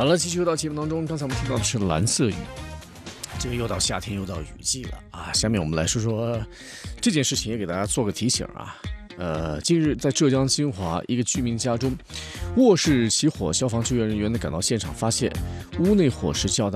好了，继续回到节目当中，刚才我们听到的是蓝色雨。这个又到夏天又到雨季了啊！下面我们来说说这件事情，也给大家做个提醒啊。近日在浙江金华一个居民家中，卧室起火，消防救援人员呢赶到现场，发现屋内火势较大。